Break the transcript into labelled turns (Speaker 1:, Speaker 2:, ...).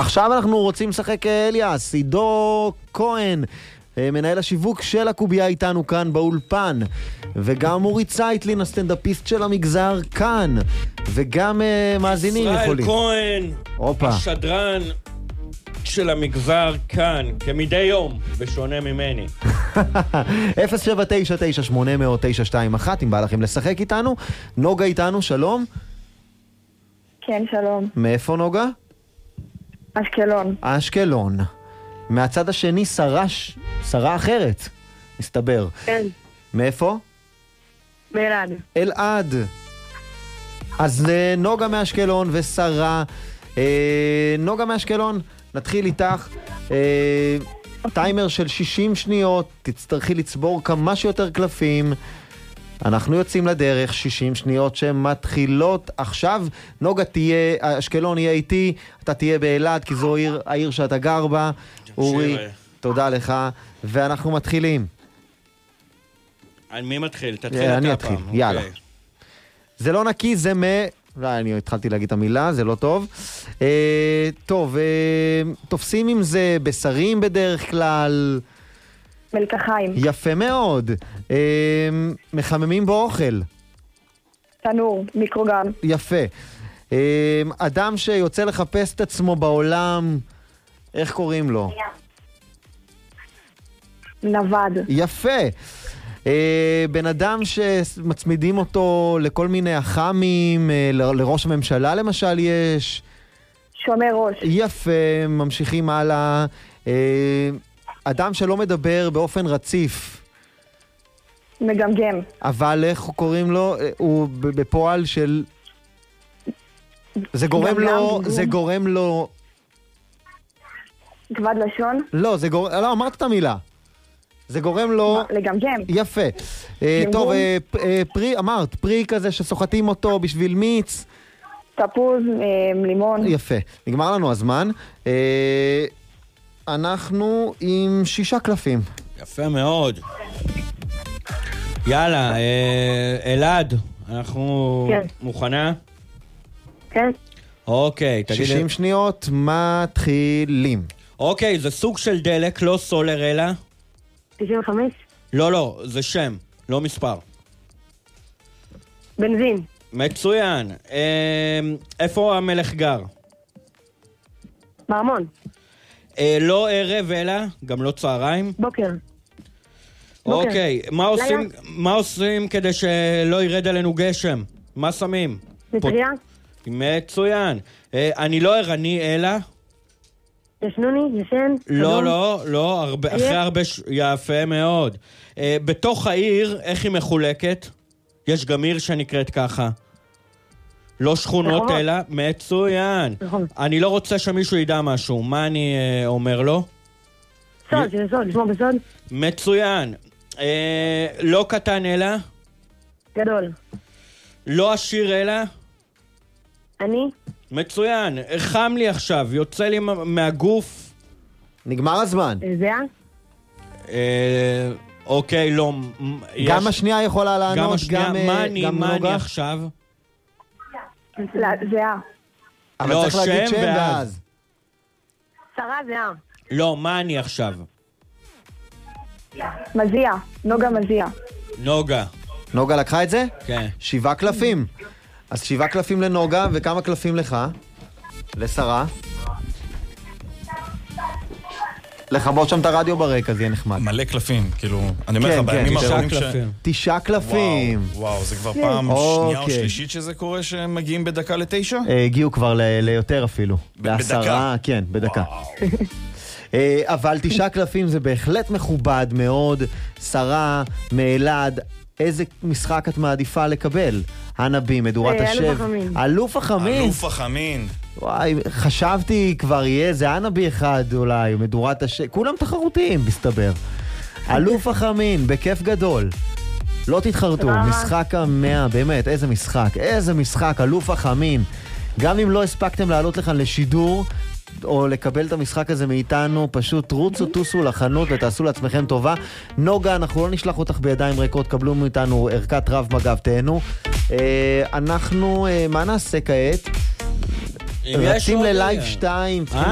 Speaker 1: עכשיו אנחנו רוצים לשחק אליאס, עידו כהן, מנהל השיווק של הקוביה איתנו כאן באולפן, וגם אורי צייטלין, הסטנדאפיסט של המגזר כאן, וגם מאזינים יכולים.
Speaker 2: ישראל כהן, השדרן של המגזר כאן, כמדי יום, בשונה ממני.
Speaker 1: 079980921, אם בא לכם לשחק איתנו. נוגה איתנו, שלום.
Speaker 3: כן, שלום.
Speaker 1: מאיפה נוגה?
Speaker 3: אשקלון.
Speaker 1: אשקלון. מהצד השני שרה אחרת, מסתבר.
Speaker 3: כן.
Speaker 1: מאיפה?
Speaker 3: מאלעד.
Speaker 1: אלעד. אז נוגה מאשקלון ושרה. נוגה מאשקלון, נתחיל איתך. טיימר של 60 שניות, תצטרכי לצבור כמה שיותר קלפים. אנחנו יוצאים לדרך, 60 שניות שמתחילות עכשיו. נוגה תהיה, אשקלון יהיה איתי, אתה תהיה באלעד, כי זו העיר שאתה גר בה. אורי, תודה לך, ואנחנו מתחילים.
Speaker 2: מי מתחיל? תתחיל
Speaker 1: אני
Speaker 2: אתה פעם.
Speaker 1: אתחיל, יאללה. זה לא נקי, זה אני התחלתי להגיד את המילה, זה לא טוב. טוב, תופסים עם זה בשרים בדרך כלל.
Speaker 3: מלקחיים.
Speaker 1: יפה מאוד. מחממים באוכל.
Speaker 3: תנור, מיקרוגן.
Speaker 1: יפה. אדם שיוצא לחפש את עצמו בעולם, איך קוראים לו?
Speaker 3: נווד.
Speaker 1: יפה. בן אדם שמצמידים אותו לכל מיני אחמים, לראש הממשלה למשל יש.
Speaker 3: שומר ראש.
Speaker 1: יפה, ממשיכים הלאה. אדם שלא מדבר באופן רציף.
Speaker 3: מגמגם.
Speaker 1: אבל איך קוראים לו? הוא בפועל של... זה גורם לו...
Speaker 3: כבד לשון?
Speaker 1: לא, לא, אמרת את המילה. זה גורם לו...
Speaker 3: לגמגם.
Speaker 1: יפה. טוב, פרי, אמרת, פרי כזה שסוחטים אותו בשביל מיץ.
Speaker 3: תפוז, לימון.
Speaker 1: יפה. נגמר לנו הזמן. אנחנו עם 6 קלפים.
Speaker 2: יפה מאוד. יאללה, אלעד, אנחנו מוכנה?
Speaker 3: כן.
Speaker 2: אוקיי, תגיד...
Speaker 1: 60 שניות, מתחילים.
Speaker 2: אוקיי, זה סוג של דלק, לא סולר אלא?
Speaker 3: 95?
Speaker 2: לא, זה שם, לא מספר.
Speaker 3: בנזין.
Speaker 2: מצוין. איפה המלך גר?
Speaker 3: בארמון.
Speaker 2: לא ערב אלא, גם לא צהריים?
Speaker 3: בוקר.
Speaker 2: אוקיי, מה עושים כדי שלא ירד עלינו גשם? מה שמים?
Speaker 3: מטריה.
Speaker 2: מצוין. אני לא ערני אלא?
Speaker 3: ישנוני, ישן.
Speaker 2: לא, אחרי הרבה... יפה מאוד. בתוך העיר, איך היא מחולקת? יש גם עיר שנקראת ככה. לא שכונות אלא, מצוין. אני לא רוצה שמישהו ידע משהו. מה אני אומר לו?
Speaker 3: סוד, לשמור בסוד.
Speaker 2: מצוין. לא קטן אלא?
Speaker 3: גדול.
Speaker 2: לא עשיר אלא?
Speaker 3: אני?
Speaker 1: מצוין.
Speaker 2: חם לי עכשיו, יוצא לי מהגוף.
Speaker 1: נגמר הזמן.
Speaker 3: זהה?
Speaker 2: אוקיי, לא.
Speaker 1: גם השנייה יכולה לענות, גם
Speaker 2: נוגה. מה אני עכשיו?
Speaker 3: זהה.
Speaker 1: אבל צריך להגיד שם ואז.
Speaker 3: שרה זהה.
Speaker 2: לא, מה אני עכשיו?
Speaker 3: מזיע. נוגה מזיע.
Speaker 1: נוגה לקחה את זה?
Speaker 2: כן.
Speaker 1: 7 קלפים. אז 7 קלפים לנוגה, וכמה קלפים לך? לשרה? לחבות שם את הרדיו ברקע, זה יהיה נחמד.
Speaker 4: מלא קלפים, כאילו, אני אומר לך, בימים האחרונים
Speaker 1: 9 קלפים.
Speaker 4: וואו, זה כבר פעם שנייה או שלישית שזה קורה שהם מגיעים בדקה ל9?
Speaker 1: הגיעו כבר ליותר אפילו.
Speaker 4: בדקה?
Speaker 1: כן, בדקה. אבל 9 קלפים זה בהחלט מכובד מאוד. שרה, מאלעד, איזה משחק את מעדיפה לקבל? הנבי, מדורת השב. אלוף החמין.
Speaker 4: אלוף החמין.
Speaker 1: וואי, חשבתי כבר יהיה, זה הנבי אחד אולי, מדורת השב. כולם תחרותיים, מסתבר. אלוף החמין, בכיף גדול. לא תתחרטו, משחק 100, באמת, איזה משחק, אלוף החמין. גם אם לא הספקתם לעלות לכאן לשידור, או לקבל את המשחק הזה מאיתנו, פשוט רוצו, טוסו לחנות ותעשו לעצמכם טובה. נוגה, אנחנו לא נשלח אותך בידיים ריקות, קבלו מאיתנו ערכת רב מגב, תהנו. אנחנו, מה נעשה כעת? רצים ללייב 2.